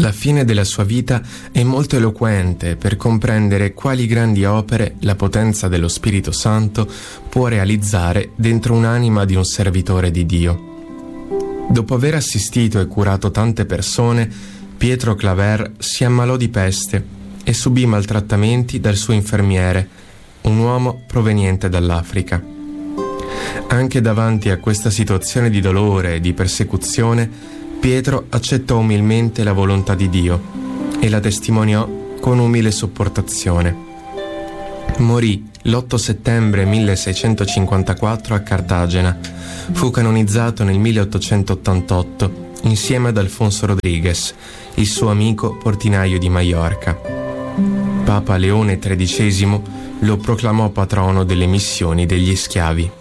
La fine della sua vita è molto eloquente per comprendere quali grandi opere la potenza dello Spirito Santo può realizzare dentro un'anima di un servitore di Dio. Dopo aver assistito e curato tante persone, Pietro Claver si ammalò di peste e subì maltrattamenti dal suo infermiere, un uomo proveniente dall'Africa. Anche davanti a questa situazione di dolore e di persecuzione, Pietro accettò umilmente la volontà di Dio e la testimoniò con umile sopportazione. Morì l'8 settembre 1654 a Cartagena. Fu canonizzato nel 1888 insieme ad Alfonso Rodriguez, il suo amico portinaio di Maiorca. Papa Leone XIII lo proclamò patrono delle missioni degli schiavi.